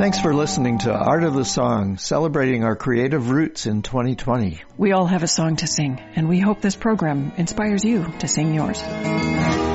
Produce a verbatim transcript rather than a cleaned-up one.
Thanks for listening to Art of the Song, celebrating our creative roots in twenty twenty. We all have a song to sing, and we hope this program inspires you to sing yours.